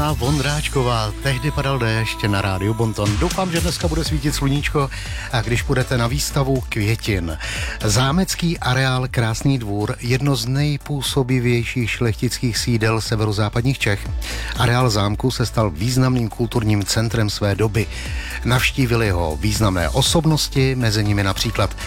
Eva Vondráčková. Tehdy padal déšť na rádiu Bonton. Doufám, že dneska bude svítit sluníčko, a když půjdete na výstavu květin. Zámecký areál Krásný Dvůr, jedno z nejpůsobivějších šlechtických sídel severozápadních Čech. Areál zámku se stal významným kulturním centrem své doby. Navštívili ho významné osobnosti, mezi nimi například